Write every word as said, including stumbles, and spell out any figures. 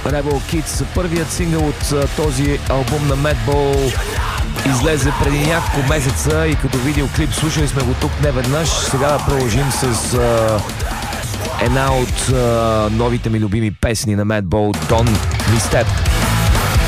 Rebel Kids, първият сингъл от а, този албум на Madball, излезе преди няколко месеца и като видеоклип слушали сме го тук неведнъж. Сега да продължим с а, една от а, новите ми любими песни на Madball, Don't Misstep.